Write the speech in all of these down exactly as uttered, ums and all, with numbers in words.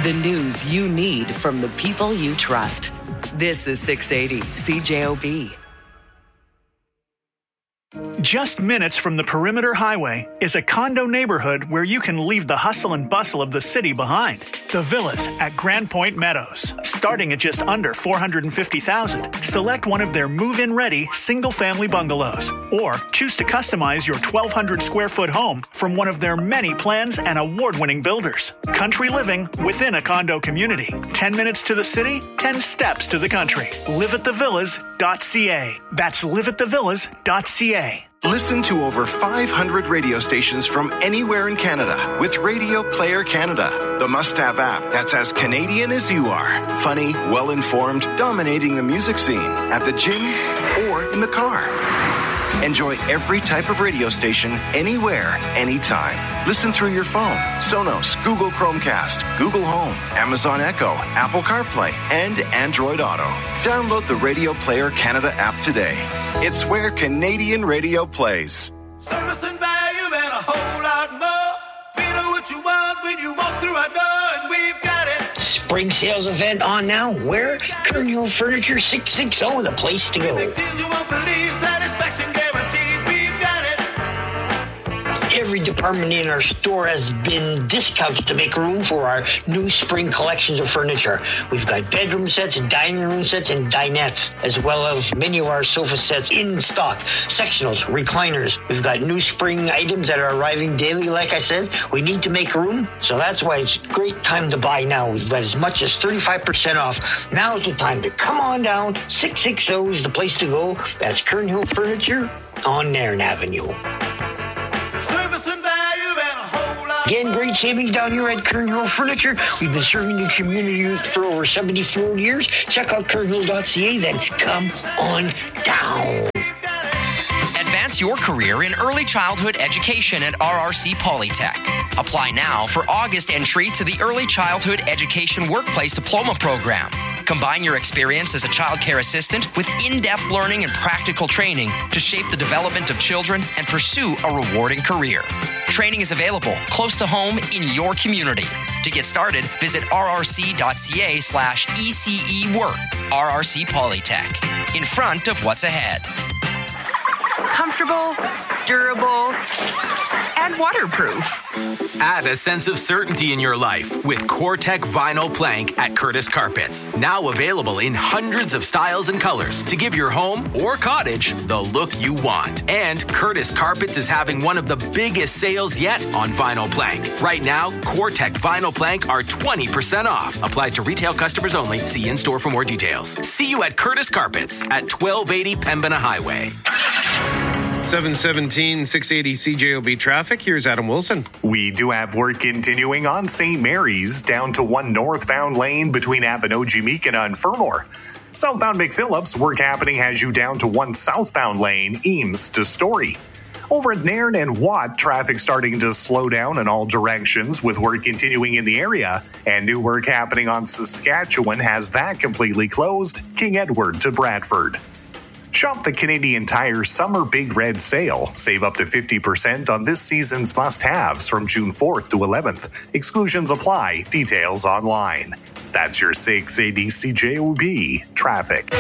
The news you need from the people you trust. This is six eighty C J O B. Just minutes from the Perimeter Highway is a condo neighborhood where you can leave the hustle and bustle of the city behind. The Villas at Grand Point Meadows. Starting at just under four hundred fifty thousand dollars, select one of their move-in ready single-family bungalows or choose to customize your twelve hundred square foot home from one of their many plans and award-winning builders. Country living within a condo community. ten minutes to the city, ten steps to the country. live at the villas dot c a. That's live at the villas dot c a. Listen to over five hundred radio stations from anywhere in Canada with Radio Player Canada, the must-have app that's as Canadian as you are. Funny, well-informed, dominating the music scene at the gym or in the car. Enjoy every type of radio station, anywhere, anytime. Listen through your phone, Sonos, Google Chromecast, Google Home, Amazon Echo, Apple CarPlay, and Android Auto. Download the Radio Player Canada app today. It's where Canadian radio plays. Service and value and a whole lot more. We know what you want when you walk through our door, and we've got it. Spring sales event on now. Where? Kernhill Furniture six sixty, the place to go. You won't believe satisfaction guaranteed. We've got it. Every department in our store has been discounted to make room for our new spring collections of furniture. We've got bedroom sets, dining room sets, and dinettes, as well as many of our sofa sets in stock. Sectionals, recliners. We've got new spring items that are arriving daily, like I said. We need to make room, so that's why it's a great time to buy now. We've got as much as thirty-five percent off. Now's the time to come on down. six sixty is the place to go. That's Kernhill Furniture on Nairn Avenue. Again, great savings down here at Kernhill Furniture. We've been serving the community for over seventy-four years. Check out kernhill dot c a, then come on down. Advance your career in early childhood education at R R C Polytech. Apply now for August entry to the Early Childhood Education Workplace Diploma Program. Combine your experience as a child care assistant with in-depth learning and practical training to shape the development of children and pursue a rewarding career. Training is available close to home in your community. To get started, visit r r c dot c a slash e c e work. R R C Polytech, in front of what's ahead. Comfortable, durable, and waterproof. Add a sense of certainty in your life with CoreTech Vinyl Plank at Curtis Carpets. Now available in hundreds of styles and colors to give your home or cottage the look you want. And Curtis Carpets is having one of the biggest sales yet on vinyl plank. Right now, CoreTech Vinyl Plank are twenty percent off. Applies to retail customers only. See in-store for more details. See you at Curtis Carpets at twelve eighty Pembina Highway. seven seventeen, six eighty C J O B traffic. Here's Adam Wilson. We do have work continuing on Saint Mary's down to one northbound lane between Abinogi-Meekina and Fermor. Southbound McPhillips, work happening has you down to one southbound lane, Eames to Story. Over at Nairn and Watt, traffic starting to slow down in all directions with work continuing in the area. And new work happening on Saskatchewan has that completely closed, King Edward to Bradford. Shop the Canadian Tire Summer Big Red Sale. Save up to fifty percent on this season's must-haves from June fourth to eleventh. Exclusions apply. Details online. That's your six eighty C J O B traffic.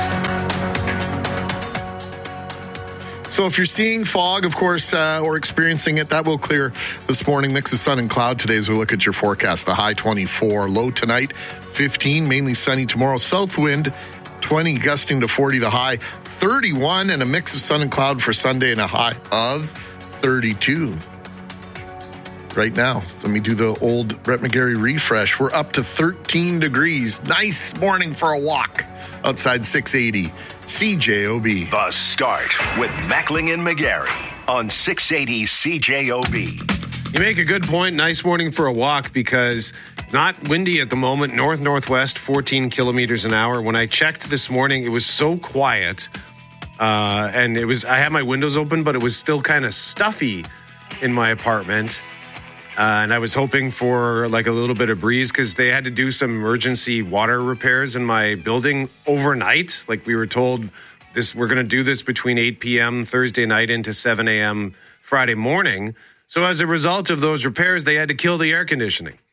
So if you're seeing fog, of course, uh, or experiencing it, that will clear this morning. Mix of sun and cloud today as we look at your forecast. The high twenty-four, low tonight fifteen, mainly sunny tomorrow. South wind twenty, gusting to forty, the high thirty-one, and a mix of sun and cloud for Sunday and a high of thirty-two. Right now, let me do the old Brett McGarry refresh. We're up to thirteen degrees. Nice morning for a walk outside six eighty C J O B. The Start with Mackling and McGarry on six eighty C J O B. You make a good point. Nice morning for a walk because not windy at the moment. North-northwest, fourteen kilometers an hour. When I checked this morning, it was so quiet. Uh, and it was, I had my windows open, but it was still kind of stuffy in my apartment. Uh, and I was hoping for like a little bit of breeze because they had to do some emergency water repairs in my building overnight. Like we were told, this we're going to do this between eight p.m. Thursday night into seven a.m. Friday morning. So as a result of those repairs, they had to kill the air conditioning.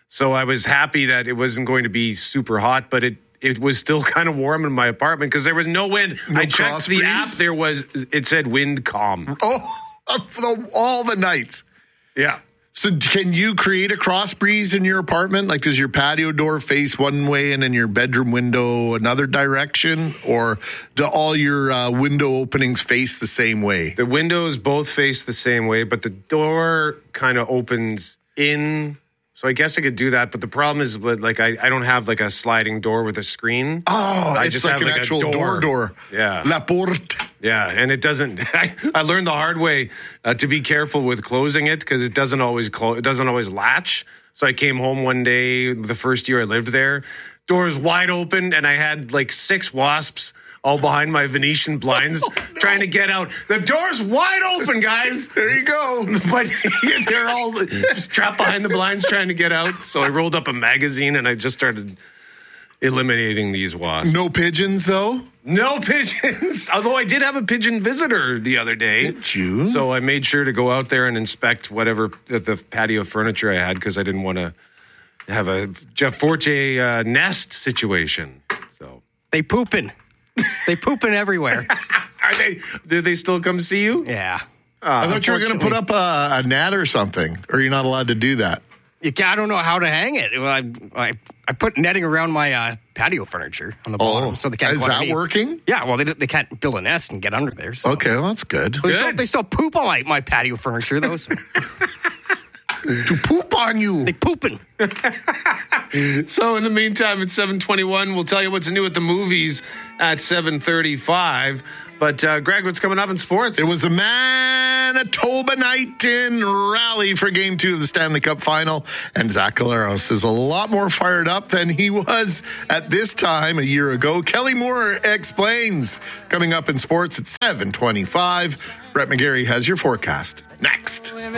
So I was happy that it wasn't going to be super hot, but it, it was still kind of warm in my apartment because there was no wind. No I checked the breeze? app. There was, it said wind calm. Oh, all the nights. Yeah. So can you create a cross breeze in your apartment? Like, does your patio door face one way and then your bedroom window another direction? Or do all your uh, window openings face the same way? The windows both face the same way, but the door kind of opens in. So I guess I could do that. But the problem is, like, I, I don't have like a sliding door with a screen. Oh, I it's just like have an like actual a door door. Yeah. La porte. Yeah, and it doesn't. I, I learned the hard way uh, to be careful with closing it because it doesn't always close. It doesn't always latch. So I came home one day, the first year I lived there, doors wide open, and I had like six wasps all behind my Venetian blinds oh, no. trying to get out. The door's wide open, guys. There you go. But they're all just trapped behind the blinds trying to get out. So I rolled up a magazine and I just started eliminating these wasps. No pigeons, though? No pigeons. Although I did have a pigeon visitor the other day. Did you? So I made sure to go out there and inspect whatever the, the patio furniture I had because I didn't want to have a Jeff Forte uh, nest situation. So they pooping. They pooping everywhere. Are they? Do they still come see you? Yeah. Uh, I thought you were going to put up a, a net or something. Or you're not allowed to do that? You can, I don't know how to hang it. Well, I, I I put netting around my uh, patio furniture on the bottom, oh, so they can't. Is go that underneath. working? Yeah. Well, they they can't build a nest and get under there. So. Okay, well that's good. They, good. Still, they still poop on my, my patio furniture, though. So. To poop on you. They pooping. So in the meantime, at seven twenty-one, we'll tell you what's new at the movies at seven thirty-five. But, uh, Greg, what's coming up in sports? It was a Manitoba night in Raleigh for Game two of the Stanley Cup Final. And Zach Collaros is a lot more fired up than he was at this time a year ago. Kelly Moore explains. Coming up in sports at seven twenty-five. Brett McGarry has your forecast next.